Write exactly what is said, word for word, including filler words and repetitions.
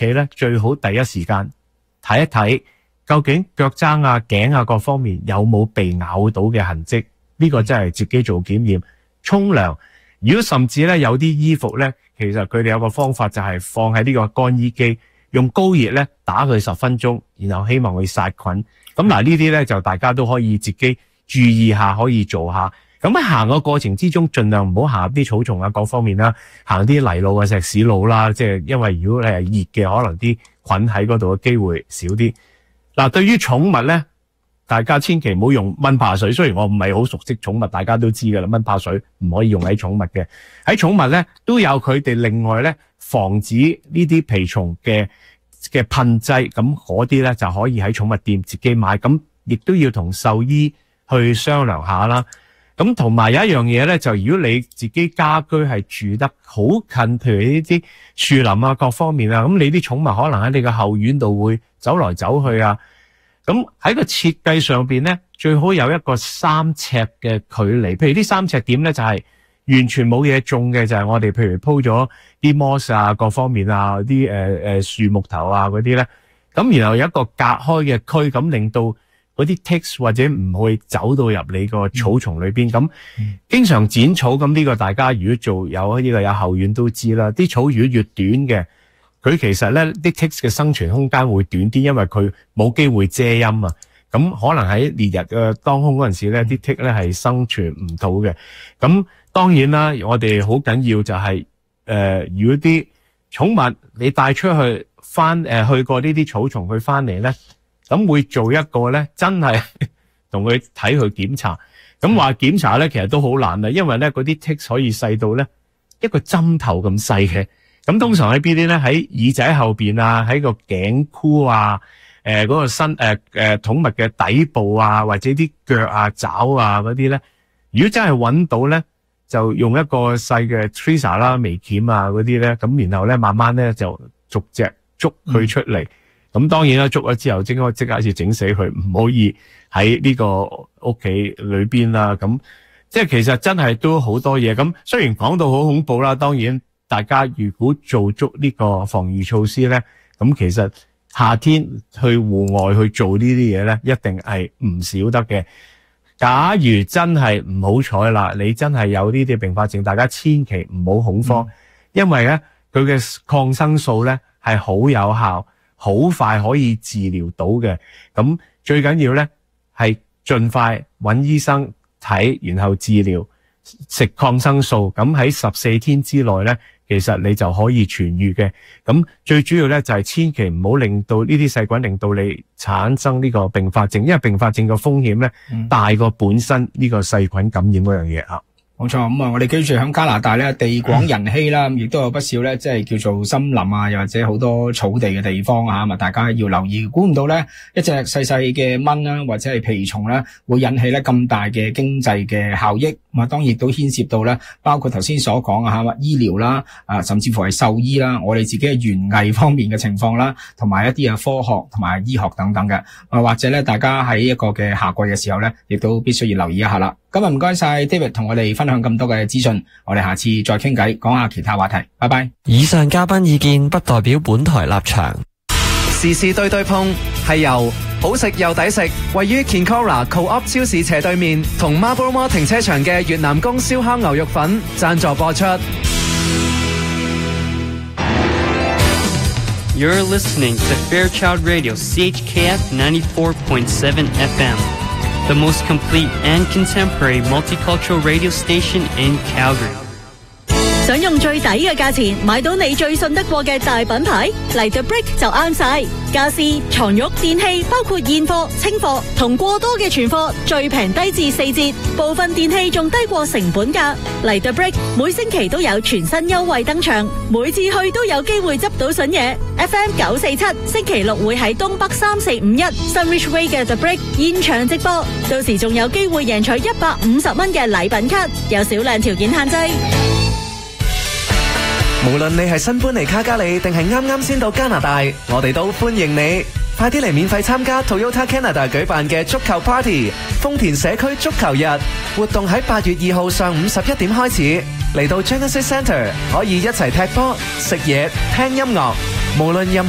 企咧，最好第一時間睇一睇，究竟腳踭啊、頸啊各方面有冇被咬到嘅痕跡，呢個真係自己做檢驗。沖涼，如果甚至咧有啲衣服咧，其實佢哋有個方法就係放喺呢個乾衣機，用高熱咧打佢十分鐘，然後希望佢殺菌。咁嗱呢啲咧就大家都可以自己注意下，可以做下。咁喺行個過程之中，盡量唔好行入啲草叢啊各方面啦，行啲泥路啊、石屎路啦，即係因為如果你係熱嘅，可能啲菌喺嗰度嘅機會少啲。嗱，對於寵物咧，大家千祈唔好用蚊怕水。雖然我唔係好熟悉寵物，大家都知㗎啦，蚊怕水唔可以用喺寵物嘅。喺寵物咧都有佢哋另外咧防止呢啲蜱蟲嘅嘅噴劑，咁嗰啲咧就可以喺寵物店自己買，咁亦都要同獸醫去商量下啦。咁同埋有一樣嘢咧，就如果你自己家居係住得好近，譬如呢啲樹林啊各方面啊，咁你啲寵物可能喺你嘅後院度會走來走去啊。咁喺個設計上邊咧，最好有一個三尺嘅距離。譬如啲三尺點咧，就係完全冇嘢種嘅，就係我哋譬如鋪咗啲 moss 啊各方面啊啲誒誒樹木頭啊嗰啲咧。咁然後有一個隔開嘅區，咁令到嗰啲 ticks 或者唔會走到入你個草叢裏邊。咁、嗯、經常剪草，咁呢個大家如果做有呢個有後院都知啦。啲草如果越短嘅，佢其實咧啲 ticks 嘅生存空間會短啲，因為佢冇機會遮陰啊。咁可能喺烈日嘅當空嗰陣時咧，啲 tick 咧係生存唔到嘅。咁當然啦，我哋好緊要就係、是、誒、呃，如果啲寵物你帶出去翻誒、呃、去過呢啲草叢，佢翻嚟咧。咁會做一個咧，真係同佢睇佢檢查。咁話檢查咧，其實都好難啊，因為咧嗰啲 ticks 可以細到咧一個針頭咁細嘅。咁通常喺邊啲咧？喺耳仔後邊啊，喺個頸箍啊，誒、呃、嗰、嗰個身誒誒寵物嘅底部啊，或者啲腳啊、爪啊嗰啲咧。如果真係揾到咧，就用一個細嘅 tweezer 啦、微鉗啊嗰啲咧，咁然後咧慢慢咧就逐隻捉佢出嚟。咁、嗯、當然啦，捉咗之後，即刻即刻要整死佢，唔可以喺呢個屋企裏邊啦。咁即係其實真係都好多嘢。咁雖然講到好恐怖啦，當然大家如果做足呢個防疫措施咧，咁其實夏天去戶外去做呢啲嘢咧，一定係唔少得嘅。假如真係唔好彩啦，你真係有呢啲併發症，大家千祈唔好恐慌，嗯、因為咧佢嘅抗生素咧係好有效。好快可以治療到嘅，咁最緊要咧係盡快揾醫生睇，然後治療，食抗生素。咁喺十四天之內咧，其實你就可以痊愈嘅。咁最主要咧就係千祈唔好令到呢啲細菌令到你產生呢個併發症，因為併發症嘅風險咧、嗯、大過本身呢個細菌感染嗰樣嘢啊。 冇錯，咁啊，我哋居住喺加拿大咧，地廣人稀啦，亦都有不少咧，即係叫做森林啊，又或者好多草地嘅地方啊，咁啊，大家要留意。估唔到咧，一隻細細嘅蚊啦，或者係蜱蟲咧，會引起咧咁大嘅經濟嘅效益。咁啊，當然都牽涉到咧，包括頭先所講啊嚇，醫療啦，啊，甚至乎係獸醫啦，我哋自己嘅園藝方面嘅情況啦，同埋一啲嘅科學同埋醫學等等嘅。啊，或者咧，大家喺一個嘅夏季嘅時候咧，亦都必須要留意一下啦。今日唔該晒 David 同我哋分享咁多嘅資訊，我哋下次再傾偈，講下其他話題。拜拜。 以上嘉賓意見不代表本台立場。 時事對對碰係由好食又抵食，位於 Kinkora Co-op 超市斜對面同 Marble Mall 停車場嘅越南宮燒烤牛肉粉贊助播出。 You're listening to Fairchild Radio C H K F ninety-four point seven F M.The most complete and contemporary multicultural radio station in Calgary. 想用最抵嘅價錢買到你最信得過嘅大品牌，嚟 The Brick 就啱晒。家私、床褥、電器，包括現貨、清貨同過多嘅存貨，最平低至四折，部分電器仲低過成本價。嚟 The Brick 每星期都有全新優惠登場，每次去都有機會執到筍嘢。F M 九四七星期六會喺東北三四五一 Sunridge Way 嘅 The Brick 現場直播，到時仲有機會贏取一百五十蚊嘅禮品卡，有少量條件限制。 無論你係新搬嚟卡加里定係啱啱先到加拿大，我哋都歡迎你。快啲嚟免費參加 Toyota Canada 舉辦嘅足球 Party， 豐田社區足球日活動喺八月二號上午十一點開始。嚟到 Genesis Centre 可以一齊踢波、食嘢、聽音樂，無論任何